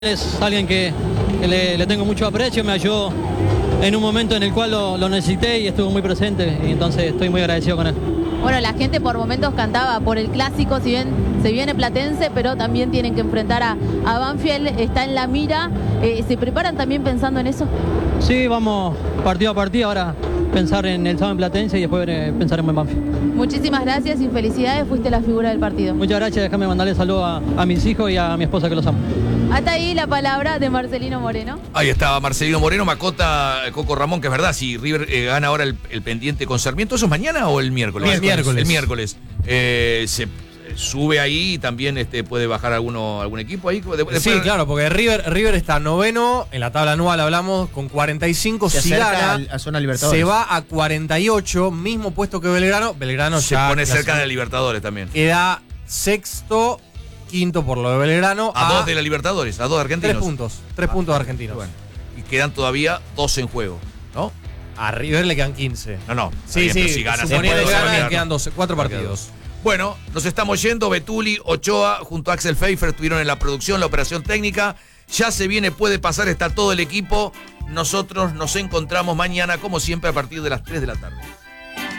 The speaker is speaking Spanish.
Es alguien que le tengo mucho aprecio, me ayudó en un momento en el cual lo necesité y estuvo muy presente, y entonces estoy muy agradecido con él. Bueno, la gente por momentos cantaba por el clásico, si bien se viene Platense, pero también tienen que enfrentar a Banfield, está en la mira. ¿Se preparan también pensando en eso? Sí, vamos partido a partido, ahora pensar en el sábado en Platense y después pensar en Banfield. Muchísimas gracias y felicidades, fuiste la figura del partido. Muchas gracias, déjame mandarle saludos a mis hijos y a mi esposa que los amo. Hasta ahí la palabra de Marcelino Moreno. Ahí estaba Marcelino Moreno, Macota, Coco Ramón, que es verdad, si River gana ahora el pendiente con Sarmiento, ¿eso es mañana o el miércoles? El miércoles. El miércoles. Se sube ahí y también puede bajar algún equipo ahí. Sí, claro, porque River está noveno, en la tabla anual hablamos, con 45, si gana, a zona Libertadores. se va a 48, mismo puesto que Belgrano. Belgrano se ya pone cerca de la Libertadores también. Queda sexto, quinto por lo de Belgrano. A 2 de la Libertadores, a 2 de argentinos. 3 puntos de argentinos. Bueno, y quedan todavía 2 en juego, ¿no? A River le quedan 15. No. Sí, bien, si gana, suponiendo que ganan, quedar, quedan 12, 4 partidos. Bueno, nos estamos yendo. Betuli, Ochoa, junto a Axel Pfeiffer estuvieron en la producción, la operación técnica. Ya se viene, puede pasar, está todo el equipo. Nosotros nos encontramos mañana, como siempre, a partir de las 3 de la tarde.